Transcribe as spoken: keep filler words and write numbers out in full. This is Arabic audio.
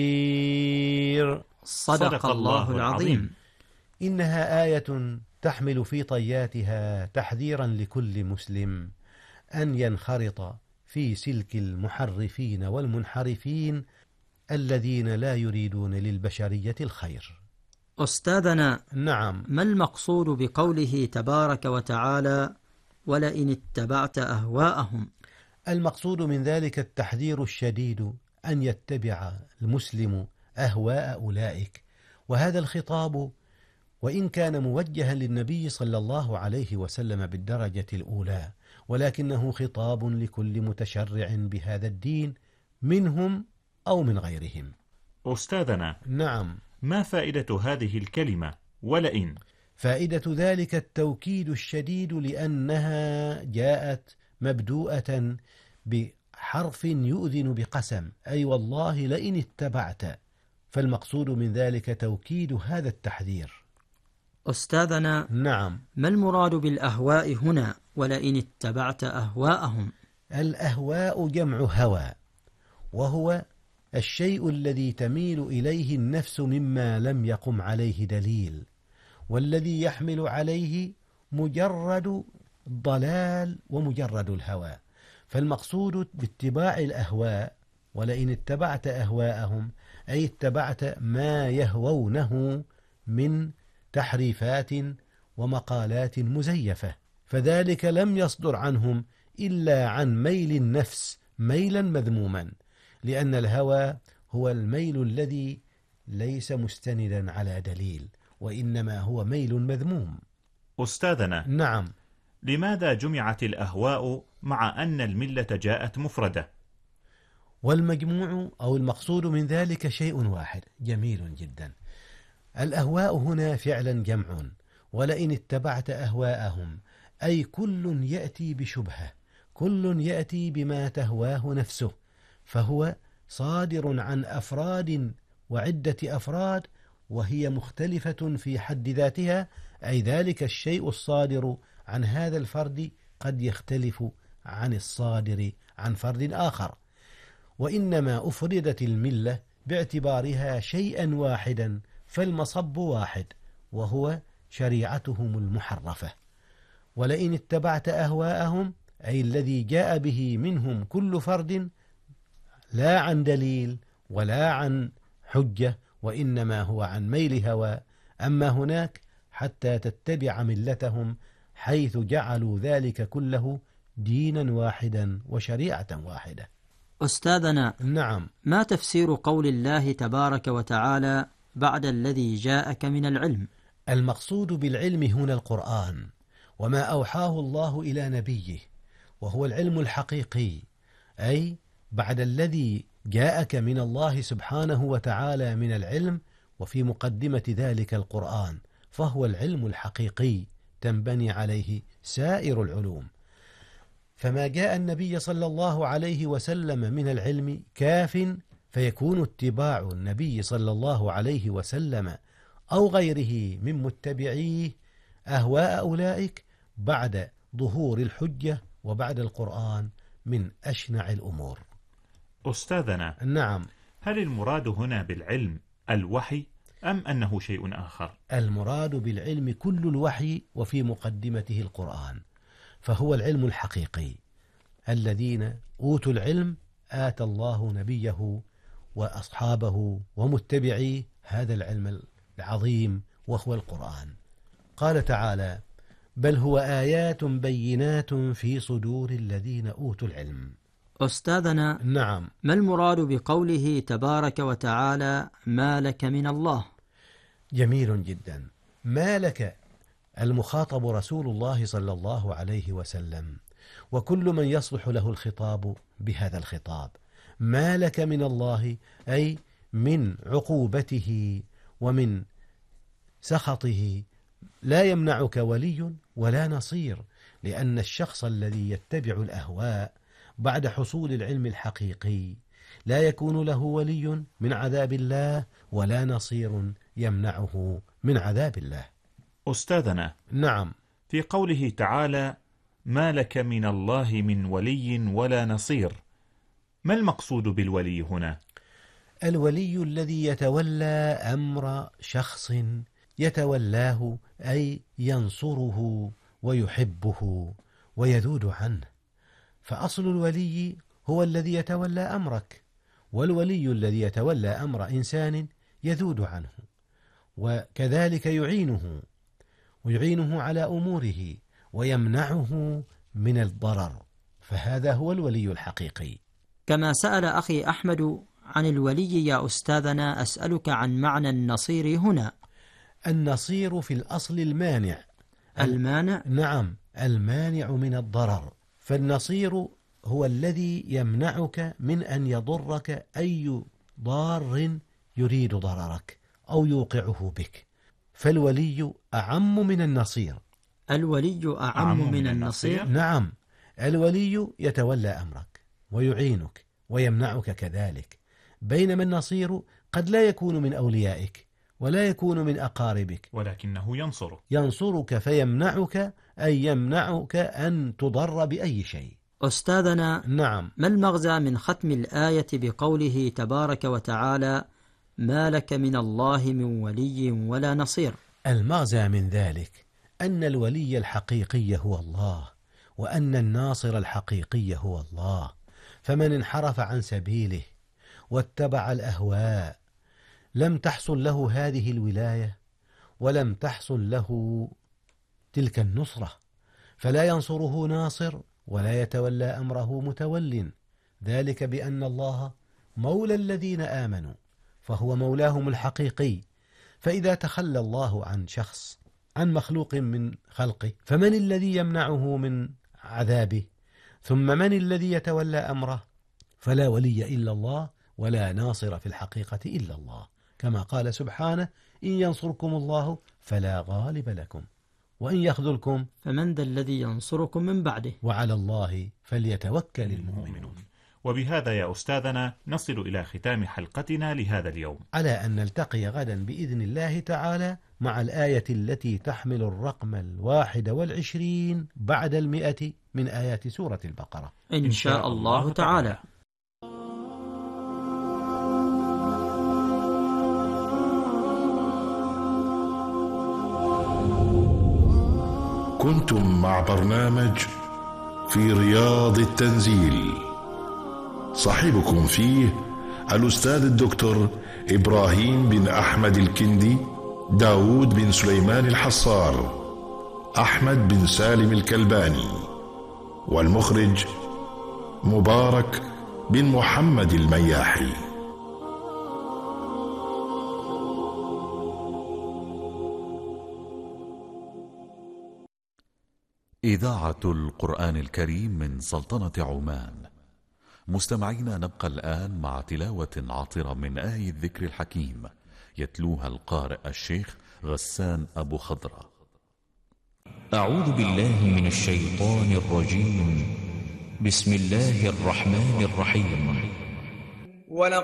صدق الله العظيم. إنها آية تحمل في طياتها تحذيرا لكل مسلم أن ينخرط في سلك المحرفين والمنحرفين الذين لا يريدون للبشرية الخير. أستاذنا، نعم. ما المقصود بقوله تبارك وتعالى ولئن اتبعت أهواءهم؟ المقصود من ذلك التحذير الشديد أن يتبع المسلم أهواء أولئك، وهذا الخطاب وإن كان موجها للنبي صلى الله عليه وسلم بالدرجة الأولى، ولكنه خطاب لكل متشرع بهذا الدين منهم أو من غيرهم. أستاذنا، نعم. ما فائدة هذه الكلمة ولئن؟ فائدة ذلك التوكيد الشديد لأنها جاءت مبدوءة بحرف يؤذن بقسم، أي والله لئن اتبعت، فالمقصود من ذلك توكيد هذا التحذير. أستاذنا، نعم. ما المراد بالأهواء هنا ولئن اتبعت أهواءهم؟ الأهواء جمع هوى، وهو الشيء الذي تميل إليه النفس مما لم يقم عليه دليل، والذي يحمل عليه مجرد الضلال ومجرد الهوى. فالمقصود باتباع الأهواء ولئن اتبعت أهواءهم أي اتبعت ما يهوونه من تحريفات ومقالات مزيفة، فذلك لم يصدر عنهم إلا عن ميل النفس ميلا مذموما، لأن الهوى هو الميل الذي ليس مستندا على دليل، وإنما هو ميل مذموم. أستاذنا، نعم. لماذا جمعت الأهواء مع أن الملة جاءت مفردة؟ والمجموع أو المقصود من ذلك شيء واحد. جميل جدا. الأهواء هنا فعلا جمع، ولئن اتبعت أهواءهم أي كل يأتي بشبهة، كل يأتي بما تهواه نفسه، فهو صادر عن أفراد وعدة أفراد وهي مختلفة في حد ذاتها، أي ذلك الشيء الصادر عن هذا الفرد قد يختلف عن الصادر عن فرد آخر، وإنما أفردت الملة باعتبارها شيئا واحدا، فالمصب واحد وهو شريعتهم المحرفة. ولئن اتبعت أهواءهم أي الذي جاء به منهم كل فرد لا عن دليل ولا عن حجة، وإنما هو عن ميل هوى. أما هناك حتى تتبع ملتهم حيث جعلوا ذلك كله دينا واحدا وشريعة واحدة. أستاذنا، نعم. ما تفسير قول الله تبارك وتعالى بعد الذي جاءك من العلم؟ المقصود بالعلم هنا القرآن وما أوحاه الله إلى نبيه، وهو العلم الحقيقي، أي بعد الذي جاءك من الله سبحانه وتعالى من العلم، وفي مقدمة ذلك القرآن، فهو العلم الحقيقي تنبني عليه سائر العلوم. فما جاء النبي صلى الله عليه وسلم من العلم كاف، فيكون اتباع النبي صلى الله عليه وسلم أو غيره من متبعيه أهواء أولئك بعد ظهور الحجة وبعد القرآن من أشنع الأمور. أستاذنا، نعم. هل المراد هنا بالعلم الوحي أم أنه شيء آخر؟ المراد بالعلم كل الوحي، وفي مقدمته القرآن، فهو العلم الحقيقي. الذين أوتوا العلم آتى الله نبيه وأصحابه ومتبعيه هذا العلم العظيم وهو القرآن. قال تعالى: بل هو آيات بينات في صدور الذين أوتوا العلم. أستاذنا، نعم. ما المراد بقوله تبارك وتعالى ما لك من الله؟ جميل جدا. ما لك المخاطب رسول الله صلى الله عليه وسلم، وكل من يصلح له الخطاب بهذا الخطاب. ما لك من الله أي من عقوبته ومن سخطه لا يمنعك ولي ولا نصير، لأن الشخص الذي يتبع الأهواء بعد حصول العلم الحقيقي لا يكون له ولي من عذاب الله ولا نصير يمنعه من عذاب الله. أستاذنا، نعم. في قوله تعالى ما لك من الله من ولي ولا نصير، ما المقصود بالولي هنا؟ الولي الذي يتولى أمر شخص يتولاه أي ينصره ويحبه ويذود عنه، فأصل الولي هو الذي يتولى أمرك، والولي الذي يتولى أمر إنسان يذود عنه وكذلك يعينه ويعينه على أموره ويمنعه من الضرر، فهذا هو الولي الحقيقي. كما سأل أخي أحمد عن الولي يا أستاذنا، أسألك عن معنى النصير هنا. النصير في الأصل المانع. المانع؟ نعم، المانع من الضرر. فالنصير هو الذي يمنعك من أن يضرك أي ضار يريد ضررك أو يوقعه بك، فالولي أعم من النصير. الولي أعم من النصير؟ نعم، الولي يتولى أمرك ويعينك ويمنعك كذلك، بينما النصير قد لا يكون من أوليائك ولا يكون من أقاربك، ولكنه ينصرك ينصرك فيمنعك، أي يمنعك أن تضر بأي شيء. أستاذنا، نعم، ما المغزى من ختم الآية بقوله تبارك وتعالى ما لك من الله من ولي ولا نصير؟ المغزى من ذلك أن الولي الحقيقي هو الله، وأن الناصر الحقيقي هو الله، فمن انحرف عن سبيله واتبع الأهواء لم تحصل له هذه الولاية ولم تحصل له تلك النصرة، فلا ينصره ناصر ولا يتولى أمره متول، ذلك بأن الله مولى الذين آمنوا فهو مولاهم الحقيقي. فإذا تخلى الله عن شخص، عن مخلوق من خلقه، فمن الذي يمنعه من عذابه؟ ثم من الذي يتولى أمره؟ فلا ولي إلا الله ولا ناصر في الحقيقة إلا الله، كما قال سبحانه إن ينصركم الله فلا غالب لكم وإن يخذلكم فمن ذا الذي ينصركم من بعده وعلى الله فليتوكل المؤمنون. وبهذا يا أستاذنا نصل إلى ختام حلقتنا لهذا اليوم، على أن نلتقي غدا بإذن الله تعالى مع الآية التي تحمل الرقم الواحد والعشرين بعد المئة من آيات سورة البقرة إن شاء الله تعالى. كنتم مع برنامج في رياض التنزيل، صاحبكم فيه الأستاذ الدكتور إبراهيم بن أحمد الكندي، داود بن سليمان الحصار، أحمد بن سالم الكلباني، والمخرج مبارك بن محمد المياحي. إذاعة القرآن الكريم من سلطنة عمان. مستمعينا، نبقى الآن مع تلاوة عطرة من آية الذكر الحكيم يتلوها القارئ الشيخ غسان أبو خضرة. أعوذ بالله من الشيطان الرجيم. بسم الله الرحمن الرحيم.